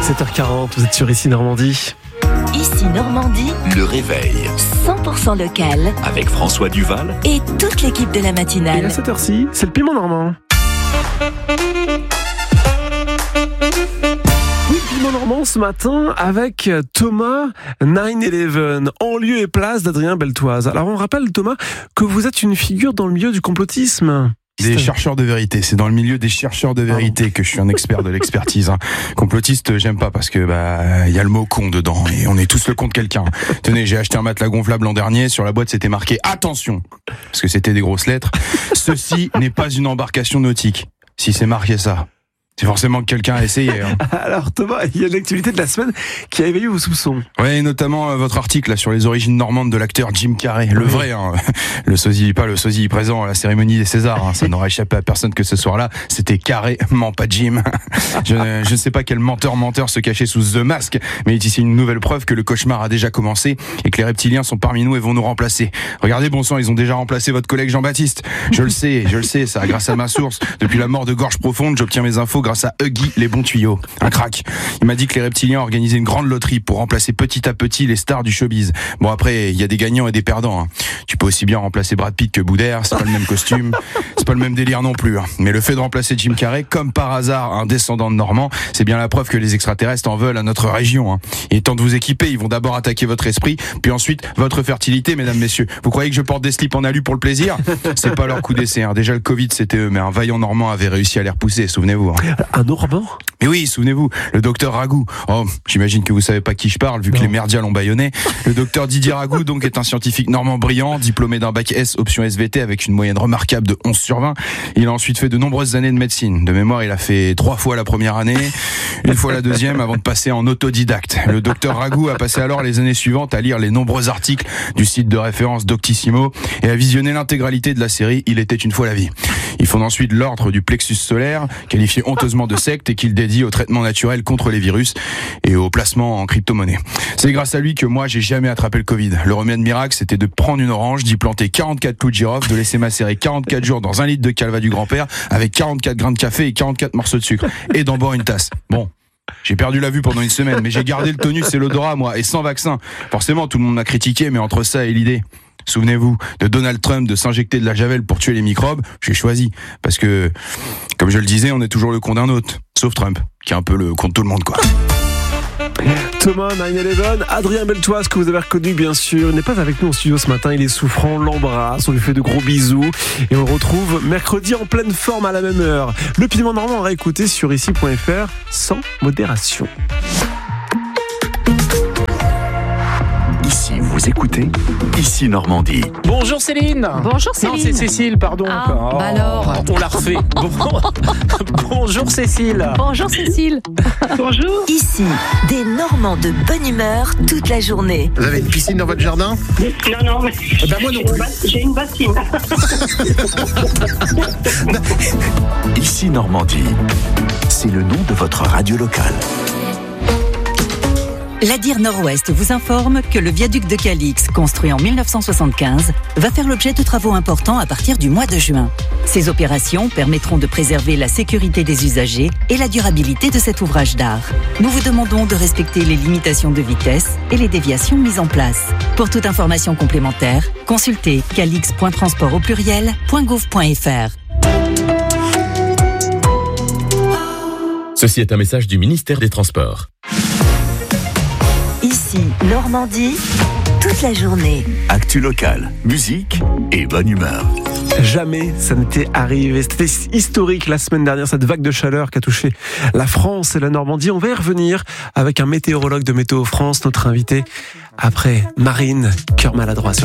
7h40, vous êtes sur Ici Normandie. Ici Normandie, le réveil 100% local avec François Duval et toute l'équipe de la Et à matinale. cette heure-ci, c'est le piment normand. Oui, le piment normand ce matin avec Thomas 9/11 en lieu et place d'Adrien Beltoise. Alors on rappelle Thomas que vous êtes une figure dans le milieu du complotisme. Des chercheurs de vérité, c'est dans le milieu des chercheurs de vérité que je suis un expert de l'expertise. Complotiste, j'aime pas parce que y a le mot con dedans et on est tous le con de quelqu'un. Tenez, j'ai acheté un matelas gonflable l'an dernier, sur la boîte c'était marqué attention, parce que c'était des grosses lettres. Ceci n'est pas une embarcation nautique. Si c'est marqué ça, c'est forcément que quelqu'un a essayé. Alors Thomas, il y a l'actualité de la semaine qui a éveillé vos soupçons. Ouais, notamment votre article là sur les origines normandes de l'acteur Jim Carrey, le vrai, le sosie présent à la cérémonie des Césars. Ça n'aurait échappé à personne que ce soir-là, c'était carrément pas Jim. Je ne sais pas quel menteur se cachait sous The Mask, mais il est ici une nouvelle preuve que le cauchemar a déjà commencé et que les reptiliens sont parmi nous et vont nous remplacer. Regardez, bon sang, ils ont déjà remplacé votre collègue Jean-Baptiste. Je le sais, ça grâce à ma source. Depuis la mort de Gorge Profonde, j'obtiens mes infos grâce à Huggy les bons tuyaux, un crack. Il m'a dit que les reptiliens organisaient une grande loterie pour remplacer petit à petit les stars du showbiz. Bon, après, il y a des gagnants et des perdants. Tu peux aussi bien remplacer Brad Pitt que Boudère, c'est pas le même costume, c'est pas le même délire non plus. Mais le fait de remplacer Jim Carrey, comme par hasard un descendant de Normand, c'est bien la preuve que les extraterrestres en veulent à notre région. Et tant de vous équiper, ils vont d'abord attaquer votre esprit, puis ensuite votre fertilité, mesdames, messieurs. Vous croyez que je porte des slips en alu pour le plaisir ? C'est pas leur coup d'essai. Déjà le Covid c'était eux, mais un vaillant Normand avait réussi à les repousser, souvenez-vous. Un Normand ? Mais oui, souvenez-vous, le docteur Ragout. Oh, j'imagine que vous savez pas qui je parle, vu que les merdias l'ont bâillonné. Le docteur Didier Ragout, donc, est un scientifique normand brillant, diplômé d'un bac S, option SVT, avec une moyenne remarquable de 11 sur 20. Il a ensuite fait de nombreuses années de médecine. De mémoire, il a fait 3 fois la première année, une fois la deuxième, avant de passer en autodidacte. Le docteur Ragout a passé alors les années suivantes à lire les nombreux articles du site de référence Doctissimo et à visionner l'intégralité de la série Il était une fois la vie. Il fonde ensuite l'ordre du plexus solaire, qualifié honteusement de secte et qu'il dédie au traitement naturel contre les virus et au placement en crypto-monnaie. C'est grâce à lui que moi, j'ai jamais attrapé le Covid. Le remède miracle, c'était de prendre une orange, d'y planter 44 clous de girofle, de laisser macérer 44 jours dans 1 litre de calva du grand-père avec 44 grains de café et 44 morceaux de sucre et d'en boire une tasse. Bon. J'ai perdu la vue pendant une semaine, mais j'ai gardé le tonus et l'odorat, moi, et sans vaccin. Forcément, tout le monde m'a critiqué, mais entre ça et l'idée... Souvenez-vous de Donald Trump de s'injecter de la javel pour tuer les microbes, j'ai choisi. Parce que, comme je le disais, on est toujours le con d'un autre. Sauf Trump, qui est un peu le con de tout le monde, quoi. Thomas 9/11, Adrien Beltoise que vous avez reconnu bien sûr, il n'est pas avec nous en studio ce matin, il est souffrant, on l'embrasse, on lui fait de gros bisous et on le retrouve mercredi en pleine forme à la même heure. Le piment normand à réécouter sur ici.fr sans modération. Ici, vous écoutez Ici Normandie. Bonjour Céline. Bonjour Céline. Non, c'est Cécile, pardon. Alors. On l'a refait. Bonjour Cécile. Bonjour Cécile. Bonjour. Ici, des Normands de bonne humeur toute la journée. Vous avez une piscine dans votre jardin ? Non, mais Moi non plus. j'ai une bassine. Ici Normandie. C'est le nom de votre radio locale. L'Adir Nord-Ouest vous informe que le viaduc de Calix, construit en 1975, va faire l'objet de travaux importants à partir du mois de juin. Ces opérations permettront de préserver la sécurité des usagers et la durabilité de cet ouvrage d'art. Nous vous demandons de respecter les limitations de vitesse et les déviations mises en place. Pour toute information complémentaire, consultez calix.transport@gouv.fr. Ceci est un message du ministère des Transports. Ici, Normandie, toute la journée. Actu locale, musique et bonne humeur. Jamais ça n'était arrivé. C'était historique la semaine dernière, cette vague de chaleur qui a touché la France et la Normandie. On va y revenir avec un météorologue de Météo France, notre invité après Marine, cœur maladroit sur